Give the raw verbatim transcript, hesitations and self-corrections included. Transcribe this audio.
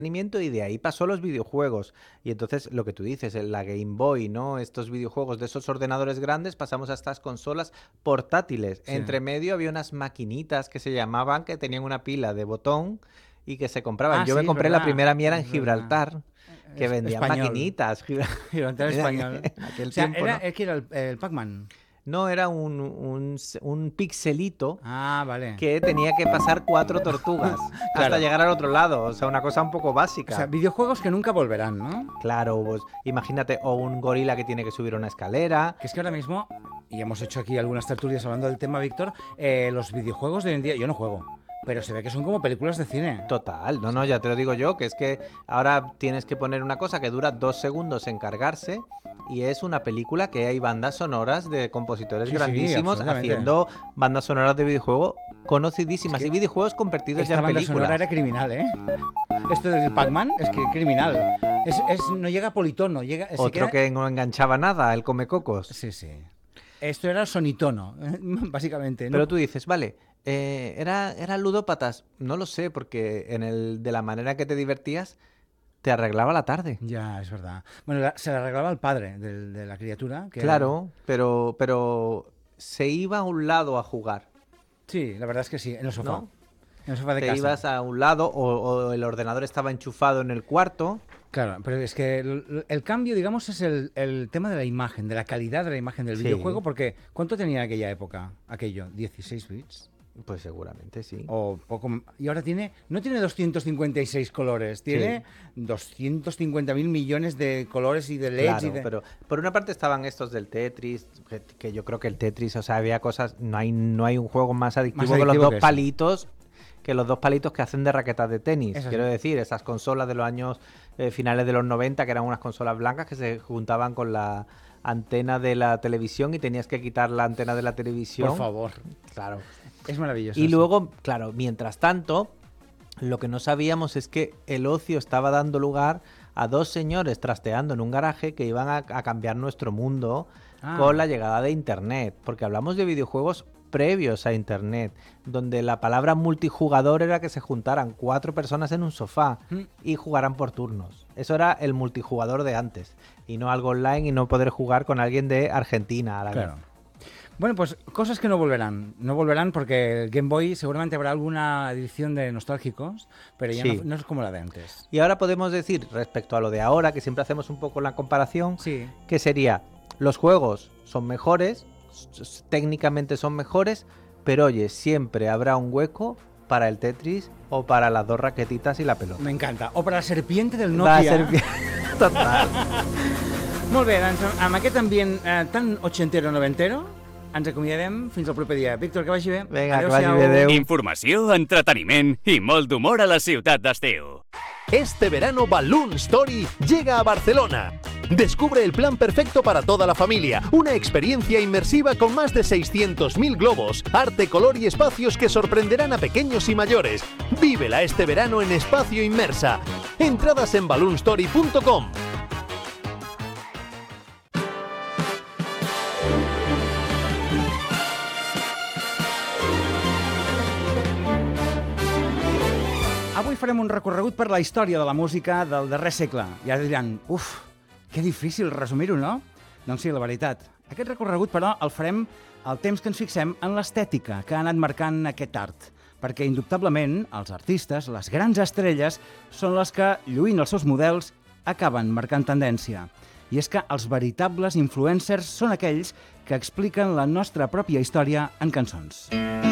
y de ahí pasó los videojuegos. Y entonces lo que tú dices, la Game Boy, ¿no? Estos videojuegos de esos ordenadores grandes, pasamos a estas consolas portátiles. Sí. Entre medio había unas maquinitas que se llamaban, que tenían una pila de botón y que se compraban. Ah, Yo sí, me es compré la verdad, primera mía era en es verdad. Gibraltar, que Es- vendían español. maquinitas. Gibra- Gibraltar español. Aquel O sea, tiempo, era, ¿no? es que era el, el Pac-Man. No, era un, un, un pixelito Ah, vale. que tenía que pasar cuatro tortugas Claro. hasta llegar al otro lado. O sea, una cosa un poco O básica. sea, videojuegos que nunca volverán, ¿no? Claro, pues imagínate, o un gorila que tiene que subir una escalera. Que es que ahora mismo, y hemos hecho aquí algunas tertulias hablando del tema, Víctor, eh, los videojuegos de hoy en día, yo no juego, pero se ve que son como películas de cine. Total, no, no, ya te lo digo yo, que es que ahora tienes que poner una cosa que dura dos segundos en cargarse y es una película que hay bandas sonoras de compositores Sí, sí, grandísimos absolutamente. haciendo bandas sonoras de videojuego conocidísimas Es que y videojuegos convertidos ya Esta en banda sonora películas. era criminal, ¿eh? Esto del Pac-Man es que criminal. Es, es- no llega a politono, llega... se Otro queda- que no enganchaba nada, el Comecocos. Sí, sí. Esto era sonitono, básicamente. ¿no? Pero tú dices, vale, eh, ¿era, ¿era ludópatas? No lo sé, porque en el, de la manera que te divertías, te arreglaba la tarde. Ya, es verdad. Bueno, la- se le arreglaba al padre del- de, la criatura. Que Claro, pero, pero se iba a un lado a jugar, Sí, la verdad es que sí, en el sofá. ¿no? En el sofá de Te casa. ibas a un lado o, o el ordenador estaba enchufado en el cuarto. Claro, pero es que el, el cambio, digamos, es el, el tema de la imagen, de la calidad de la imagen del Sí. videojuego, porque ¿cuánto tenía en aquella época aquello? ¿dieciséis bits? Pues seguramente sí. O poco m- y ahora tiene, no tiene doscientos cincuenta y seis colores, tiene doscientos cincuenta mil millones de colores y de L E Ds. Claro, y de... pero por una parte estaban estos del Tetris, que, que yo creo que el Tetris, o sea, había cosas, no hay, no hay un juego más adictivo, Más que los adictivo dos que ese. palitos, que los dos palitos que hacen de raquetas de tenis. Es así. Quiero decir, esas consolas de los años eh, finales de los noventa, que eran unas consolas blancas que se juntaban con la antena de la televisión y tenías que quitar la antena de la televisión. Por favor, Claro. es maravilloso. Y eso. luego, claro, mientras tanto, lo que no sabíamos es que el ocio estaba dando lugar a dos señores trasteando en un garaje que iban a, a cambiar nuestro mundo Ah. con la llegada de Internet. Porque hablamos de videojuegos previos a Internet, donde la palabra multijugador era que se juntaran cuatro personas en un sofá Mm. y jugaran por turnos. Eso era el multijugador de antes. Y no algo online y no poder jugar con alguien de Argentina a la Claro. vez. Bueno, pues cosas que no volverán. No volverán porque el Game Boy seguramente habrá alguna edición de nostálgicos, pero ya Sí. no, no es como la de antes. Y ahora podemos decir, respecto a lo de ahora, que siempre hacemos un poco la comparación, Sí. que sería, los juegos son mejores, s- técnicamente son mejores, pero oye, siempre habrá un hueco para el Tetris o para las dos raquetitas y la pelota. Me encanta. O para la serpiente del Va a Nokia. ser bien. Total. Molt bé, doncs amb aquest ambient eh, tan ochentero noventero ens acomiadem fins al proper dia. Víctor, que vagi bé. Vinga, que Adéu-siau. vagi bé, adéu. Informació, entreteniment i molt d'humor a la ciutat d'estiu. Este verano Balloon Story llega a Barcelona. Descubre el plan perfecto para toda la familia. Una experiencia inmersiva con más de seiscientos mil globos, arte, color y espacios que sorprenderán a pequeños y mayores. Vívela este verano en Espacio Inmersa. Entradas en balloon story punto com. Avui farem un recorregut per la història de la música del darrer segle. I ara diran, uf, que difícil resumir-ho, no? Doncs sí, la veritat. Aquest recorregut, però, el farem al temps que ens fixem en l'estètica que ha anat marcant aquest art. Perquè, indubtablement, els artistes, les grans estrelles, són les que, lluint els seus models, acaben marcant tendència. I és que els veritables influencers són aquells que expliquen la nostra pròpia història en cançons.